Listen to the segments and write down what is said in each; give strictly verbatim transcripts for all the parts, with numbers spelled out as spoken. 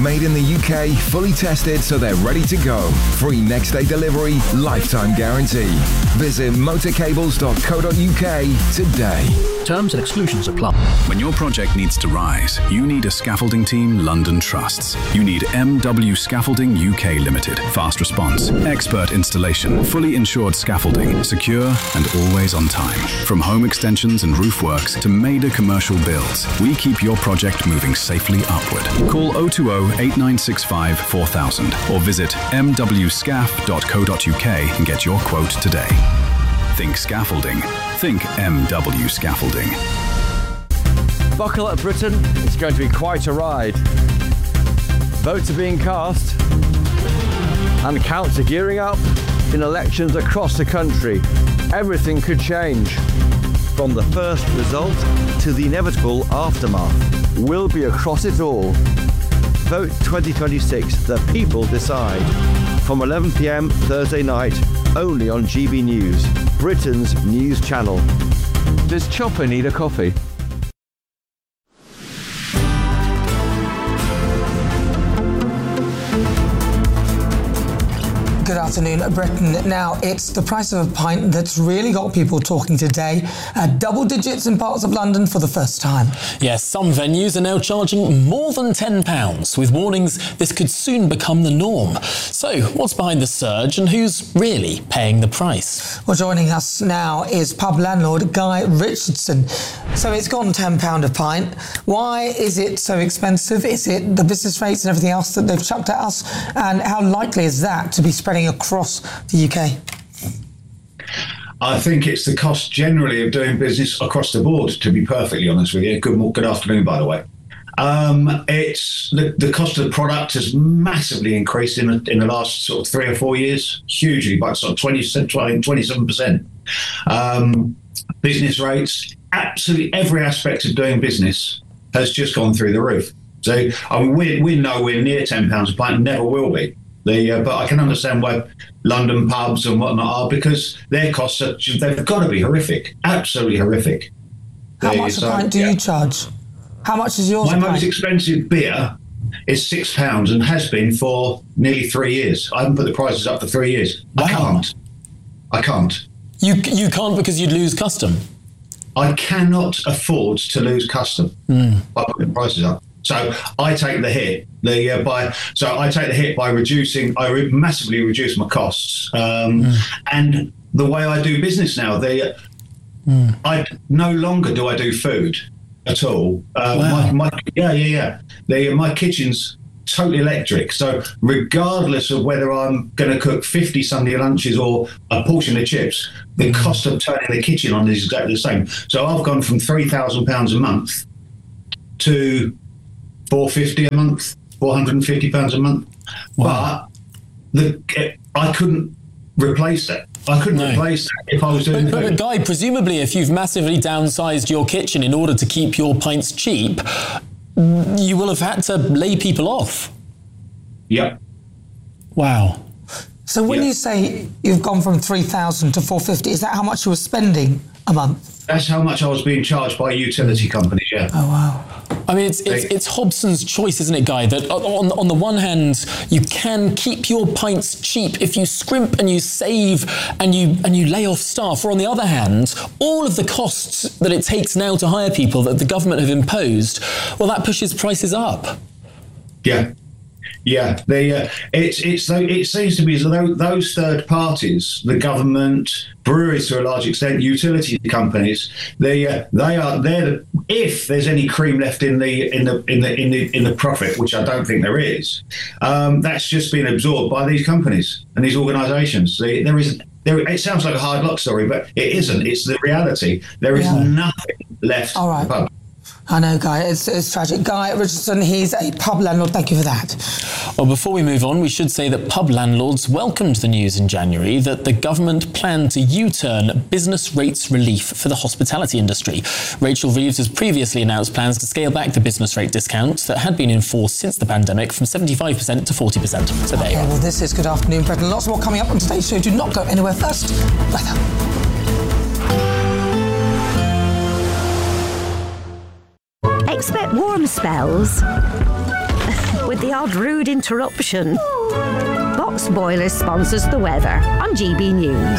Made in the U K, fully tested so they're ready to go. Free next day delivery, lifetime guarantee. Visit motorcables dot co dot uk today. Terms and exclusions apply. When your project needs to rise, you need a scaffolding team London trusts. You need M W Scaffolding U K Limited. Fast response, expert installation, fully insured scaffolding, secure and always on time. From home extensions and roof works to major commercial builds, we keep your project moving safely upward. Call oh two oh, eight nine six five, four thousand or visit m w scaf dot co dot uk and get your quote today. Think scaffolding. Think M W Scaffolding. Buckle up, Britain. It's going to be quite a ride. Votes are being cast and counts are gearing up in elections across the country. Everything could change. From the first result to the inevitable aftermath. We'll be across it all. Vote twenty twenty-six, the people decide. From eleven p m Thursday night, only on G B News, Britain's news channel. Does Chopper need a coffee? Good afternoon, Britain. Now, it's the price of a pint that's really got people talking today. Uh, double digits in parts of London for the first time. Yes, some venues are now charging more than ten pounds, with warnings this could soon become the norm. So, what's behind the surge and who's really paying the price? Well, joining us now is pub landlord Guy Richardson. So it's gone ten pounds a pint. Why is it so expensive? Is it the business rates and everything else that they've chucked at us? And how likely is that to be spreading across the U K? I think it's the cost generally of doing business across the board, to be perfectly honest with you. Good, good afternoon, by the way. Um, it's the, the cost of the product has massively increased in the, in the last sort of three or four years, hugely, by sort of twenty, twenty-seven percent. Um, business rates, absolutely every aspect of doing business has just gone through the roof. So I mean, we're, we're nowhere near ten pounds a pint, never will be. The, uh, but I can understand why London pubs and whatnot are, because their costs are, they've got to be horrific, absolutely horrific. How they, much a so, pint do yeah. you charge? How much is yours? My most expensive beer is six pounds and has been for nearly three years. I haven't put the prices up for three years. Wow. I can't. I can't. You you can't because you'd lose custom. I cannot afford to lose custom mm. by putting the prices up. So I take the hit. The uh, by so I take the hit by reducing. I re- massively reduce my costs, um, mm. and the way I do business now, the uh, mm. I no longer do I do food at all. Uh, wow. my, my, yeah, yeah, yeah. The my kitchen's totally electric. So regardless of whether I'm going to cook fifty Sunday lunches or a portion of chips, the mm. cost of turning the kitchen on is exactly the same. So I've gone from three thousand pounds a month to four fifty a month, four hundred and fifty pounds a month. Wow. But the I couldn't replace that. I couldn't no. replace that if I was doing. But, but Guy, presumably, if you've massively downsized your kitchen in order to keep your pints cheap, you will have had to lay people off. Yep. Wow. So when yep. you say you've gone from three thousand to four fifty, is that how much you were spending a month? That's how much I was being charged by utility companies. Yeah. Oh wow. I mean, it's, it's it's Hobson's choice, isn't it, Guy? That on on the one hand, you can keep your pints cheap if you scrimp and you save and you and you lay off staff. Or on the other hand, all of the costs that it takes now to hire people that the government have imposed, well, that pushes prices up. Yeah. Yeah, they, uh, it's it's it seems to be as though those third parties, the government, breweries to a large extent, utility companies, they uh, they are there. If there's any cream left in the in the in the in the in the profit, which I don't think there is, um, that's just been absorbed by these companies and these organisations. There is there. It sounds like a hard luck story, but it isn't. It's the reality. There is yeah. nothing left. All right. In the pub. I know, Guy, it's, it's tragic. Guy Richardson, he's a pub landlord. Thank you for that. Well, before we move on, we should say that pub landlords welcomed the news in January that the government planned to U-turn business rates relief for the hospitality industry. Rachel Reeves has previously announced plans to scale back the business rate discount that had been in force since the pandemic from seventy-five percent to forty percent. So there okay, you are. Well, this is Good Afternoon, Britain. Lots more coming up on today's show. Do not go anywhere. First, weather. Expect warm spells with with the odd rude interruption. Box Boilers sponsors the weather on G B News.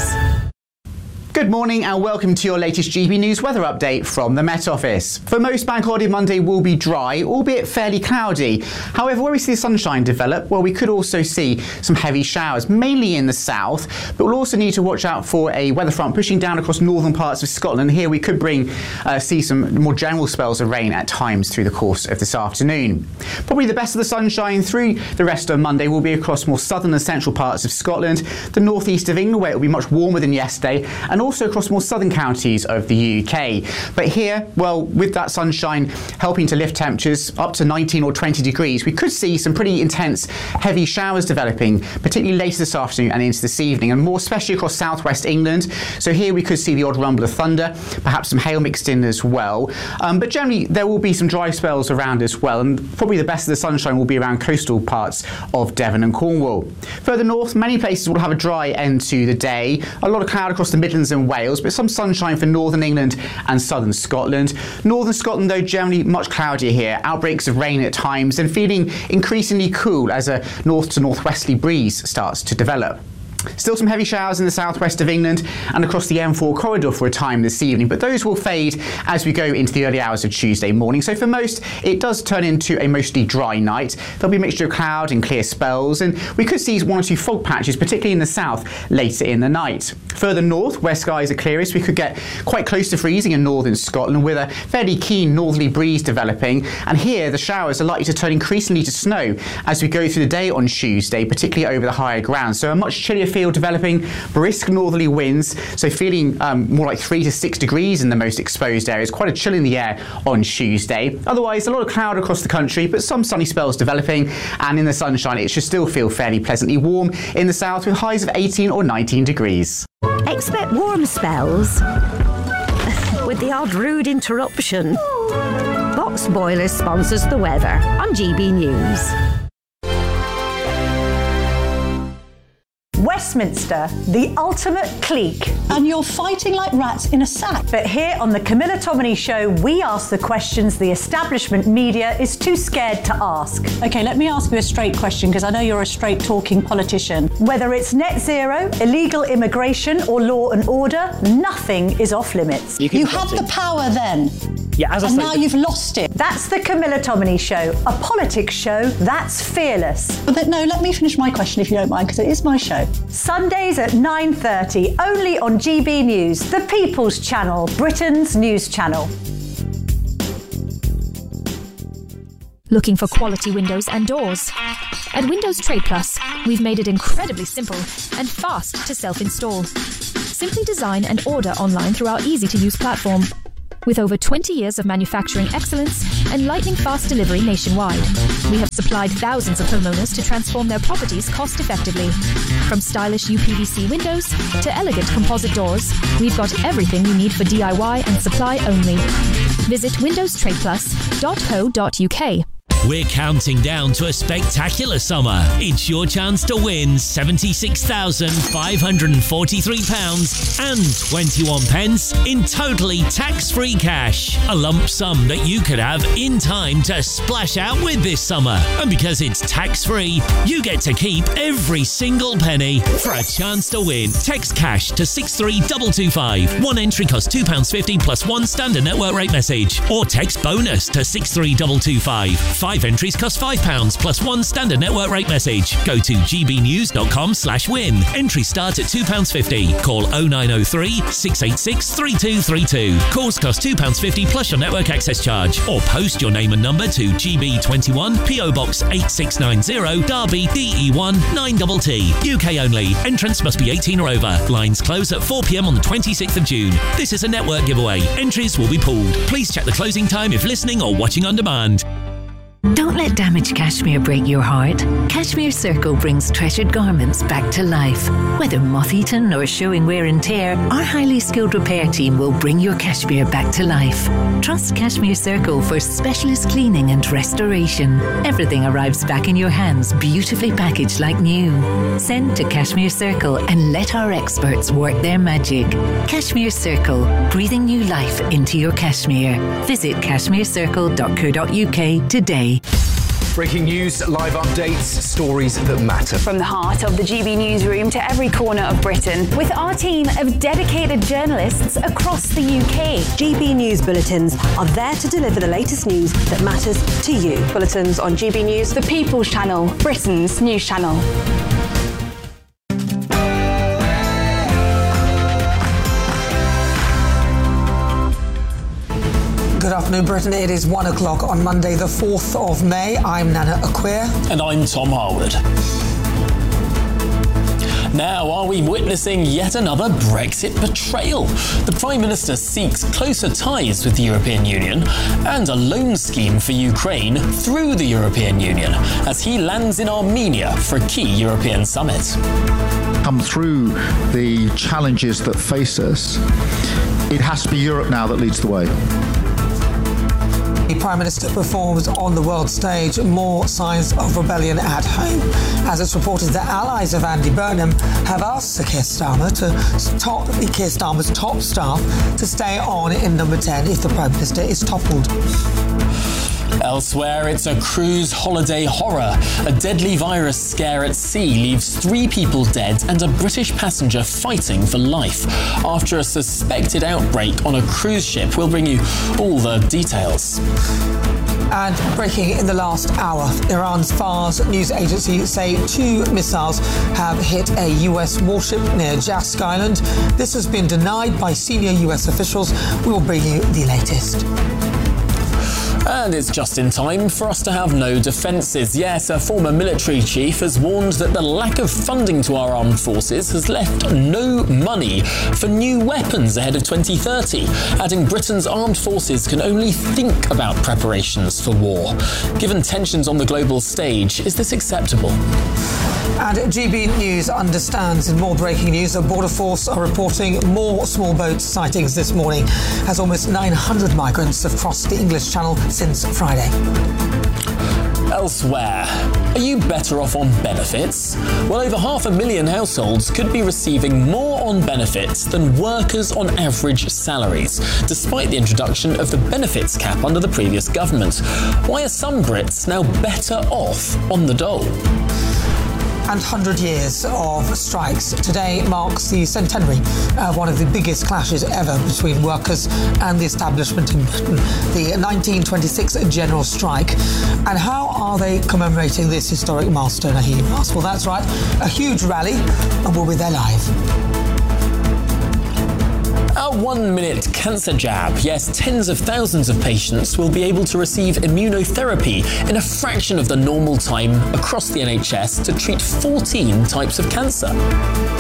Good morning and welcome to your latest G B News weather update from the Met Office. For most, Bank Holiday Monday will be dry, albeit fairly cloudy. However, where we see the sunshine develop, well, we could also see some heavy showers, mainly in the south, but we'll also need to watch out for a weather front pushing down across northern parts of Scotland. Here we could bring uh, see some more general spells of rain at times through the course of this afternoon. Probably the best of the sunshine through the rest of Monday will be across more southern and central parts of Scotland, the northeast of England, where it will be much warmer than yesterday, and also across more southern counties of the U K. But here, well, with that sunshine helping to lift temperatures up to nineteen or twenty degrees, we could see some pretty intense heavy showers developing, particularly later this afternoon and into this evening, and more especially across southwest England. So here we could see the odd rumble of thunder, perhaps some hail mixed in as well. Um, but generally, there will be some dry spells around as well, and probably the best of the sunshine will be around coastal parts of Devon and Cornwall. Further north, many places will have a dry end to the day. A lot of cloud across the Midlands and Wales, but some sunshine for northern England and southern Scotland. Northern Scotland, though, generally much cloudier here. Outbreaks of rain at times and feeling increasingly cool as a north to northwesterly breeze starts to develop. Still some heavy showers in the southwest of England and across the M four corridor for a time this evening, but those will fade as we go into the early hours of Tuesday morning. So for most, it does turn into a mostly dry night. There'll be a mixture of cloud and clear spells, and we could see one or two fog patches, particularly in the south, later in the night. Further north, where skies are clearest, we could get quite close to freezing in northern Scotland with a fairly keen northerly breeze developing, and here the showers are likely to turn increasingly to snow as we go through the day on Tuesday, particularly over the higher ground. So a much chillier feel developing, brisk northerly winds, so feeling um, more like three to six degrees in the most exposed areas. Quite a chill in the air on Tuesday. Otherwise, a lot of cloud across the country, but some sunny spells developing, and in the sunshine it should still feel fairly pleasantly warm in the south with highs of eighteen or nineteen degrees. Expect warm spells with the odd rude interruption. Box Boilers sponsors the weather on G B News. Westminster, the ultimate clique. And you're fighting like rats in a sack. But here on the Camilla Tominey Show, we ask the questions the establishment media is too scared to ask. OK, let me ask you a straight question, because I know you're a straight-talking politician. Whether it's net zero, illegal immigration or law and order, nothing is off limits. You, you had the power then. Yeah, as I and said, now you've lost it. That's the Camilla Tominey Show, a politics show that's fearless. But no, let me finish my question if you don't mind, because it is my show. Sundays at nine thirty, only on G B News, the People's Channel, Britain's news channel. Looking for quality windows and doors? At Windows Trade Plus, we've made it incredibly simple and fast to self-install. Simply design and order online through our easy-to-use platform. With over twenty years of manufacturing excellence and lightning-fast delivery nationwide, we have supplied thousands of homeowners to transform their properties cost-effectively. From stylish U P V C windows to elegant composite doors, we've got everything you need for D I Y and supply only. Visit windows trade plus dot co dot U K. We're counting down to a spectacular summer. It's your chance to win seventy-six thousand five hundred forty-three pounds and twenty-one pence in totally tax-free cash. A lump sum that you could have in time to splash out with this summer. And because it's tax-free, you get to keep every single penny. For a chance to win, text cash to six three two two five. One entry costs two pounds fifty plus one standard network rate message. Or text bonus to six three two two five. Five entries cost five pounds plus one standard network rate message. Go to gbnews.com slash win. Entries start at two pounds fifty. Call oh nine oh three, six eight six, three two three two. Calls cost two pounds fifty plus your network access charge. Or post your name and number to G B twenty-one, P O Box eight six nine zero, Derby, D E one nine T T. U K only. Entrance must be eighteen or over. Lines close at four p m on the twenty-sixth of June. This is a network giveaway. Entries will be pooled. Please check the closing time if listening or watching on demand. Don't let damaged cashmere break your heart. Cashmere Circle brings treasured garments back to life. Whether moth-eaten or showing wear and tear, our highly skilled repair team will bring your cashmere back to life. Trust Cashmere Circle for specialist cleaning and restoration. Everything arrives back in your hands, beautifully packaged like new. Send to Cashmere Circle and let our experts work their magic. Cashmere Circle, breathing new life into your cashmere. Visit cashmere circle dot co dot U K today. Breaking news, live updates, stories that matter. From the heart of the G B newsroom to every corner of Britain, with our team of dedicated journalists across the U K. G B News Bulletins are there to deliver the latest news that matters to you. Bulletins on G B News, the People's Channel, Britain's news channel. Good afternoon, Britain. It is one o'clock on Monday, the fourth of May. I'm Nana Acquia. And I'm Tom Harwood. Now, are we witnessing yet another Brexit betrayal? The Prime Minister seeks closer ties with the European Union and a loan scheme for Ukraine through the European Union as he lands in Armenia for a key European summit. Come through the challenges that face us, it has to be Europe now that leads the way. The Prime Minister performs on the world stage. More signs of rebellion at home, as it's reported that allies of Andy Burnham have asked Sir Keir Starmer to top Keir Starmer's top staff to stay on in number ten if the Prime Minister is toppled. Elsewhere, it's a cruise holiday horror. A deadly virus scare at sea leaves three people dead and a British passenger fighting for life after a suspected outbreak on a cruise ship. We'll bring you all the details. And breaking in the last hour, Iran's Fars news agency say two missiles have hit a U S warship near Jask Island. This has been denied by senior U S officials. We will bring you the latest. And it's just in time for us to have no defences. Yes, a former military chief has warned that the lack of funding to our armed forces has left no money for new weapons ahead of twenty thirty, adding Britain's armed forces can only think about preparations for war. Given tensions on the global stage, is this acceptable? And G B News understands in more breaking news, the Border Force are reporting more small boat sightings this morning as almost nine hundred migrants have crossed the English Channel since Friday. Elsewhere, are you better off on benefits? Well, over half a million households could be receiving more on benefits than workers on average salaries, despite the introduction of the benefits cap under the previous government. Why are some Brits now better off on the dole? And one hundred years of strikes. Today marks the centenary of one of the biggest clashes ever between workers and the establishment in Britain, the nineteen twenty-six general strike. And how are they commemorating this historic milestone, I hear you ask? Well, that's right, a huge rally, and we'll be there live. Our one-minute cancer jab. Yes, tens of thousands of patients will be able to receive immunotherapy in a fraction of the normal time across the N H S to treat fourteen types of cancer.